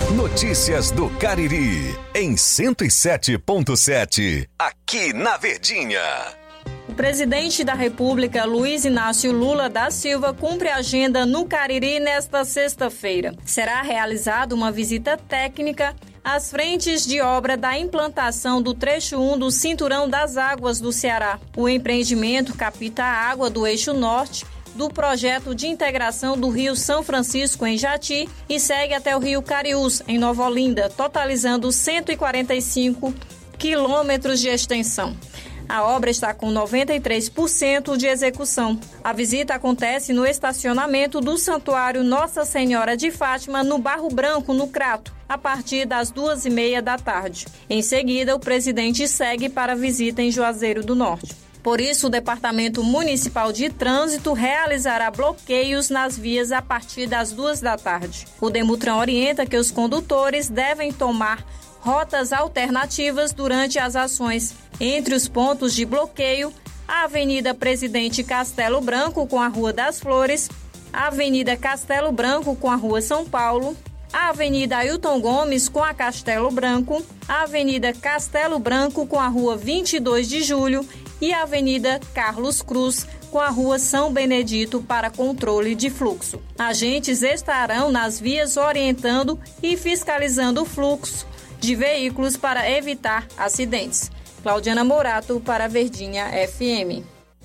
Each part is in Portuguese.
Notícias do Cariri, em 107.7, aqui na Verdinha. O presidente da República, Luiz Inácio Lula da Silva, cumpre agenda no Cariri nesta sexta-feira. Será realizada uma visita técnica às frentes de obra da implantação do trecho 1 do Cinturão das Águas do Ceará. O empreendimento capta a água do eixo norte do projeto de integração do Rio São Francisco, em Jati, e segue até o Rio Cariús, em Nova Olinda, totalizando 145 quilômetros de extensão. A obra está com 93% de execução. A visita acontece no estacionamento do Santuário Nossa Senhora de Fátima, no Barro Branco, no Crato, a partir das 2h30 da tarde. Em seguida, o presidente segue para a visita em Juazeiro do Norte. Por isso, o Departamento Municipal de Trânsito realizará bloqueios nas vias a partir das 2 da tarde. O Demutran orienta que os condutores devem tomar rotas alternativas durante as ações. Entre os pontos de bloqueio, a Avenida Presidente Castelo Branco com a Rua das Flores, a Avenida Castelo Branco com a Rua São Paulo, a Avenida Ailton Gomes com a Castelo Branco, a Avenida Castelo Branco com a Rua 22 de Julho e a Avenida Carlos Cruz com a Rua São Benedito para controle de fluxo. Agentes estarão nas vias orientando e fiscalizando o fluxo de veículos para evitar acidentes. Claudiana Morato para a Verdinha FM.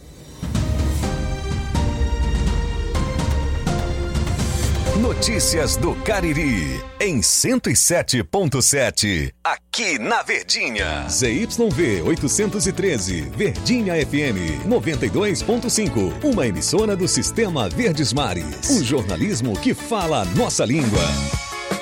Notícias do Cariri, em 107.7, aqui na Verdinha. ZYV 813, Verdinha FM 92.5, uma emissora do Sistema Verdes Mares. O jornalismo que fala nossa língua.